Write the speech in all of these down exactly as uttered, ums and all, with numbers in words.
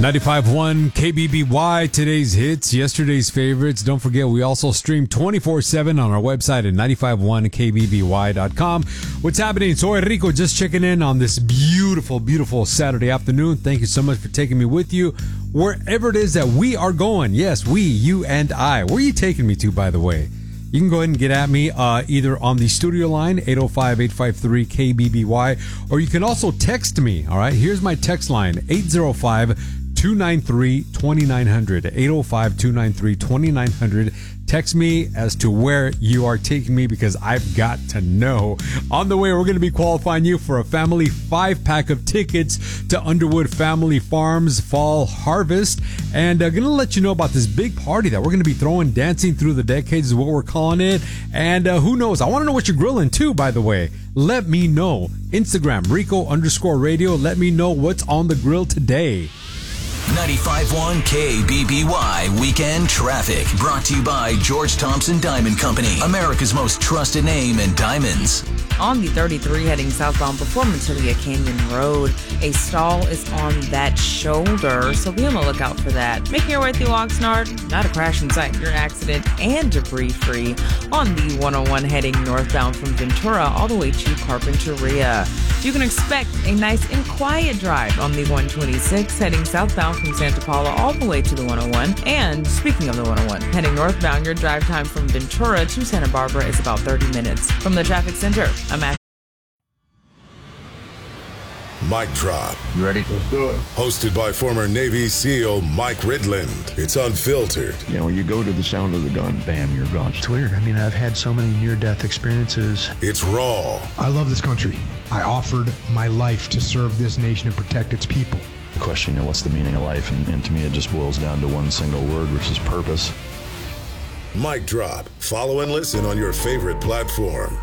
ninety-five point one K B B Y, today's hits, yesterday's favorites. Don't forget, we also stream twenty-four seven on our website at nine five one K B B Y dot com. What's happening? Soy Rico just checking in on this beautiful, beautiful Saturday afternoon. Thank you so much for taking me with you wherever it is that we are going. Yes, we, you, and I. Where are you taking me to, by the way? You can go ahead and get at me uh, either on the studio line, eight oh five, eight five three, K B B Y, or you can also text me, all right? Here's my text line, eight oh five, two nine three, two nine zero zero, eight oh five, two nine three, two nine zero zero. Text me as to where you are taking me because I've got to know. On the way, we're going to be qualifying you for a family five-pack of tickets to Underwood Family Farms Fall Harvest. And I'm uh, going to let you know about this big party that we're going to be throwing. Dancing Through the Decades is what we're calling it. And uh, who knows? I want to know what you're grilling too, by the way. Let me know. Instagram, Rico underscore radio. Let me know what's on the grill today. ninety-five point one K B B Y Weekend Traffic. Brought to you by George Thompson Diamond Company, America's most trusted name in diamonds. On the thirty-three heading southbound before Matilia Canyon Road, a stall is on that shoulder, so be on the lookout for that. Making your way through Oxnard, not a crash in sight. You're accident and debris free on the one oh one heading northbound from Ventura all the way to Carpinteria. You can expect a nice and quiet drive on the one twenty-six heading southbound from Santa Paula all the way to the one oh one. And speaking of the one oh one, heading northbound, your drive time from Ventura to Santa Barbara is about thirty minutes. From the traffic center, I'm at Mic Drop. You ready? Let's do it. Hosted by former Navy SEAL Mike Ridland. It's unfiltered. You know, when you go to the sound of the gun, bam, you're gone. It's weird. I mean, I've had so many near-death experiences. It's raw. I love this country. I offered my life to serve this nation and protect its people. The question, you know, what's the meaning of life? And, and to me, it just boils down to one single word, which is purpose. Mic Drop. Follow and listen on your favorite platform.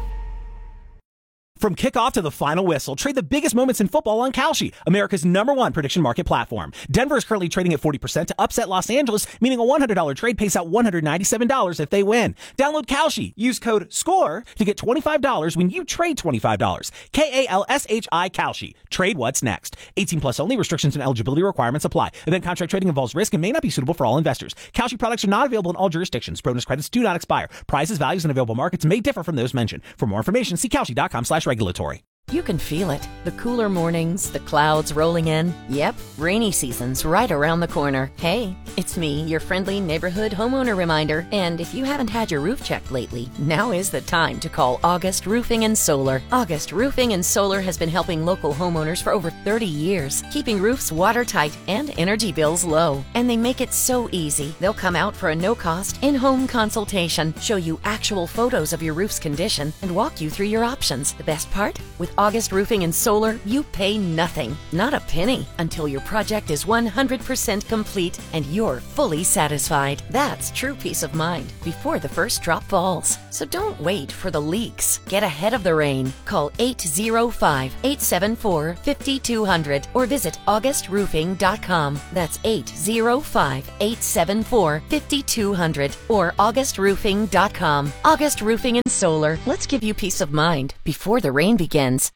From kickoff to the final whistle, trade the biggest moments in football on Kalshi, America's number one prediction market platform. Denver is currently trading at forty percent to upset Los Angeles, meaning a one hundred dollars trade pays out one hundred ninety-seven dollars if they win. Download Kalshi. Use code SCORE to get twenty-five dollars when you trade twenty-five dollars. K A L S H I Kalshi. Trade what's next. eighteen plus only. Restrictions and eligibility requirements apply. Event contract trading involves risk and may not be suitable for all investors. Kalshi products are not available in all jurisdictions. Bonus credits do not expire. Prices, values, and available markets may differ from those mentioned. For more information, see Kalshi.com slash regulatory. You can feel it. The cooler mornings, the clouds rolling in. Yep, rainy season's right around the corner. Hey, it's me, your friendly neighborhood homeowner reminder. And if you haven't had your roof checked lately, now is the time to call August Roofing and Solar. August Roofing and Solar has been helping local homeowners for over thirty years, keeping roofs watertight and energy bills low. And they make it so easy. They'll come out for a no-cost, in-home consultation, show you actual photos of your roof's condition, and walk you through your options. The best part? With August Roofing and Solar, you pay nothing, not a penny, until your project is one hundred percent complete and you're fully satisfied. That's true peace of mind before the first drop falls. So don't wait for the leaks. Get ahead of the rain. Call eight oh five, eight seven four, five two zero zero or visit august roofing dot com. That's eight oh five, eight seven four, five two zero zero or august roofing dot com. August Roofing and Solar. Let's give you peace of mind before the rain begins.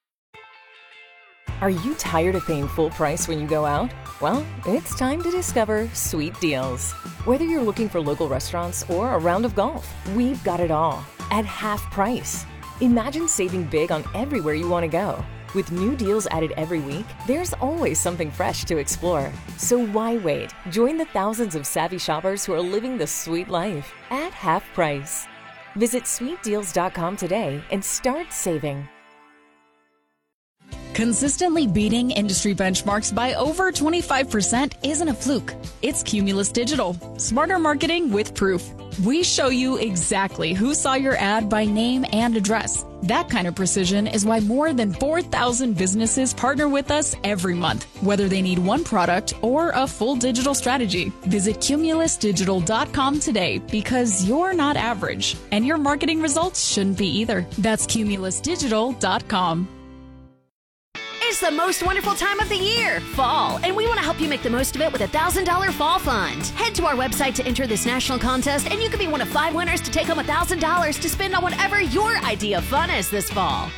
Are you tired of paying full price when you go out? Well, it's time to discover Sweet Deals. Whether you're looking for local restaurants or a round of golf, we've got it all at half price. Imagine saving big on everywhere you want to go. With new deals added every week, there's always something fresh to explore. So why wait? Join the thousands of savvy shoppers who are living the sweet life at half price. Visit sweet deals dot com today and start saving. Consistently beating industry benchmarks by over twenty-five percent isn't a fluke. It's Cumulus Digital. Smarter marketing with proof. We show you exactly who saw your ad by name and address. That kind of precision is why more than four thousand businesses partner with us every month, whether they need one product or a full digital strategy. Visit cumulus digital dot com today because you're not average, and your marketing results shouldn't be either. That's cumulus digital dot com. It's the most wonderful time of the year, fall, and we want to help you make the most of it with a one thousand dollars Fall Fund. Head to our website to enter this national contest, and you could be one of five winners to take home one thousand dollars to spend on whatever your idea of fun is this fall.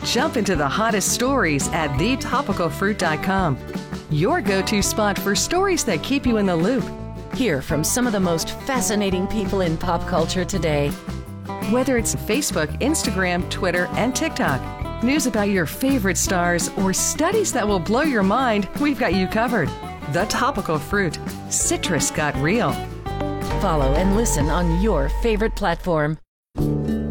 Jump into the hottest stories at the topical fruit dot com. Your go-to spot for stories that keep you in the loop. Hear from some of the most fascinating people in pop culture today. Whether it's Facebook, Instagram, Twitter, and TikTok, news about your favorite stars, or studies that will blow your mind, we've got you covered. The Topical Fruit. Citrus got real. Follow and listen on your favorite platform.